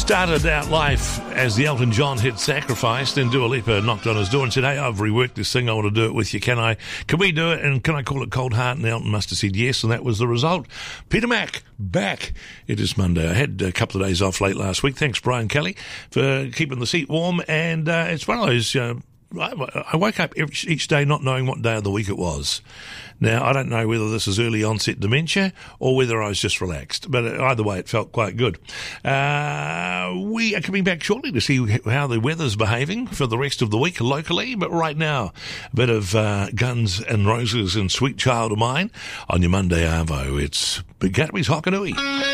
Started out life as the Elton John hit Sacrifice, then Dua Lipa knocked on his door and said, hey, I've reworked this thing, I want to do it with you, can we do it, and can I call it Cold Heart? And Elton must have said yes, and that was the result. Peter Mac, back. It is Monday. I had a couple of days off late last week. Thanks, Brian Kelly, for keeping the seat warm, and it's one of those, I woke up each day not knowing what day of the week it was. Now, I don't know whether this is early onset dementia or whether I was just relaxed, but either way, it felt quite good. We are coming back shortly to see how the weather's behaving for the rest of the week locally, but right now, a bit of Guns N' Roses and Sweet Child of Mine on your Monday Arvo. It's Big Gutby's Hockanui.